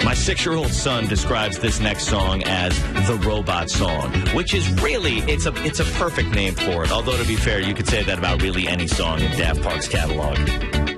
My 6-year-old son describes this next song as the robot song, which is really, it's a perfect name for it. Although, to be fair, you could say that about really any song in Daft Punk's catalog.